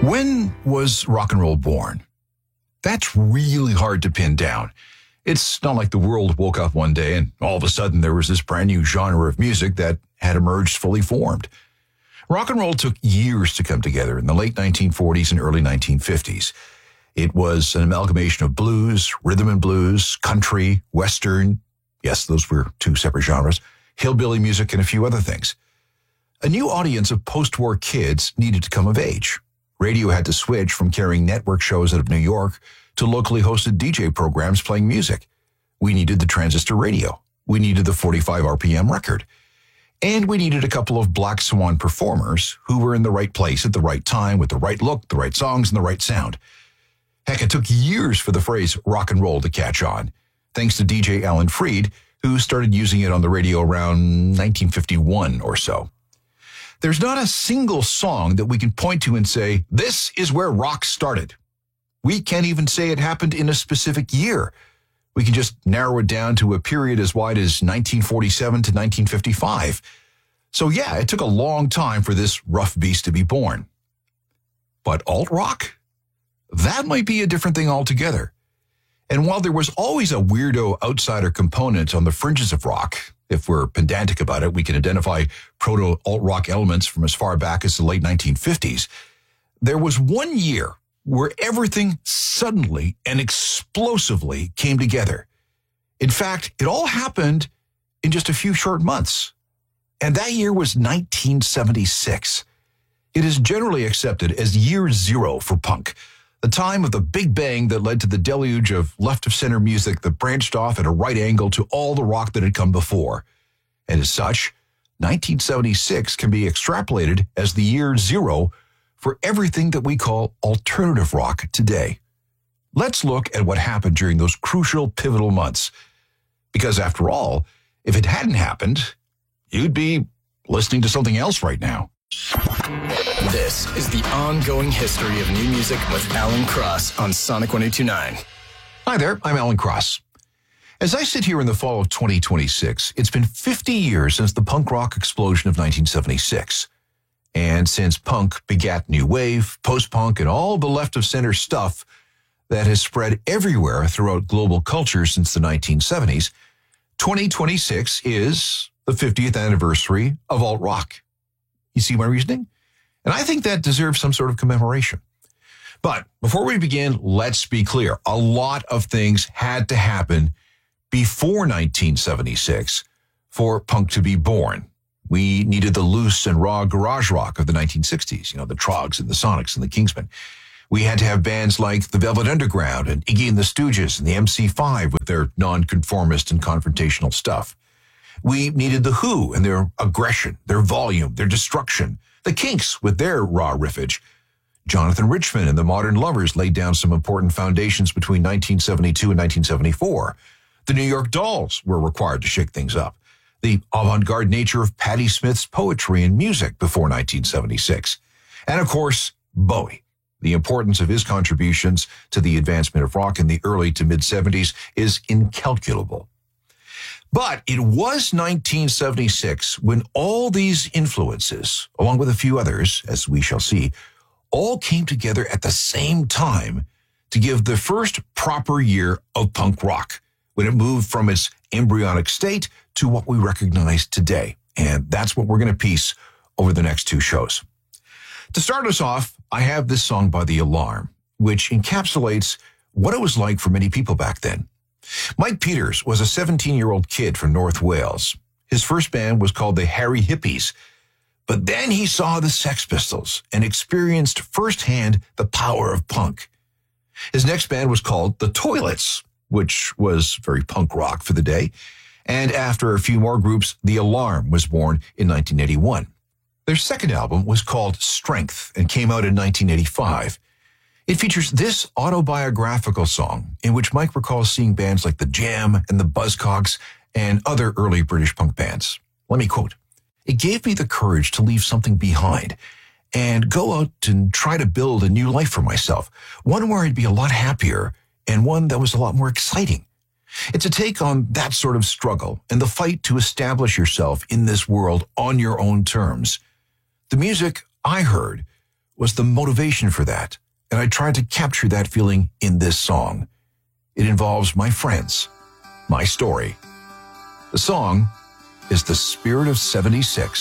When was rock and roll born? That's really hard to pin down. It's not like the world woke up one day and all of a sudden there was this brand new genre of music that had emerged fully formed. Rock and roll took years to come together in the late 1940s and early 1950s. It was an amalgamation of blues, rhythm and blues, country, western. Yes, those were two separate genres, hillbilly music, and a few other things. A new audience of post-war kids needed to come of age. Radio had to switch from carrying network shows out of New York to locally hosted DJ programs playing music. We needed the transistor radio. We needed the 45 RPM record. And we needed a couple of Black Swan performers who were in the right place at the right time with the right look, the right songs, and the right sound. Heck, it took years for the phrase rock and roll to catch on, thanks to DJ Alan Freed, who started using it on the radio around 1951 or so. There's not a single song that we can point to and say, this is where rock started. We can't even say it happened in a specific year. We can just narrow it down to a period as wide as 1947 to 1955. So yeah, it took a long time for this rough beast to be born. But alt-rock? That might be a different thing altogether. And while there was always a weirdo outsider component on the fringes of rock, if we're pedantic about it, we can identify proto-alt-rock elements from as far back as the late 1950s. There was one year where everything suddenly and explosively came together. In fact, it all happened in just a few short months. And that year was 1976. It is generally accepted as year zero for punk, the time of the Big Bang that led to the deluge of left-of-center music that branched off at a right angle to all the rock that had come before. And as such, 1976 can be extrapolated as the year zero for everything that we call alternative rock today. Let's look at what happened during those crucial, pivotal months. Because after all, if it hadn't happened, you'd be listening to something else right now. This is the ongoing history of new music with Alan Cross on Sonic 1029. Hi there, I'm Alan Cross. As I sit here in the fall of 2026, it's been 50 years since the punk rock explosion of 1976. And since punk begat new wave, post-punk, and all the left-of-center stuff that has spread everywhere throughout global culture since the 1970s, 2026 is the 50th anniversary of alt-rock. You see my reasoning? And I think that deserves some sort of commemoration. But before we begin, let's be clear. A lot of things had to happen before 1976 for punk to be born. We needed the loose and raw garage rock of the 1960s, the Trogs and the Sonics and the Kingsmen. We had to have bands like the Velvet Underground and Iggy and the Stooges and the MC5 with their nonconformist and confrontational stuff. We needed the Who and their aggression, their volume, their destruction. The Kinks with their raw riffage. Jonathan Richman and the Modern Lovers laid down some important foundations between 1972 and 1974. The New York Dolls were required to shake things up. The avant-garde nature of Patti Smith's poetry and music before 1976. And of course, Bowie. The importance of his contributions to the advancement of rock in the early to mid-70s is incalculable. But it was 1976 when all these influences, along with a few others, as we shall see, all came together at the same time to give the first proper year of punk rock, when it moved from its embryonic state to what we recognize today. And that's what we're going to piece over the next two shows. To start us off, I have this song by The Alarm, which encapsulates what it was like for many people back then. Mike Peters was a 17-year-old kid from North Wales. His first band was called the Harry Hippies, but then he saw the Sex Pistols and experienced firsthand the power of punk. His next band was called The Toilets, which was very punk rock for the day, and after a few more groups, The Alarm was born in 1981. Their second album was called Strength and came out in 1985. It features this autobiographical song in which Mike recalls seeing bands like The Jam and the Buzzcocks and other early British punk bands. Let me quote, "It gave me the courage to leave something behind and go out and try to build a new life for myself, one where I'd be a lot happier and one that was a lot more exciting. It's a take on that sort of struggle and the fight to establish yourself in this world on your own terms. The music I heard was the motivation for that, and I tried to capture that feeling in this song. It involves my friends, my story. The song is The Spirit of 76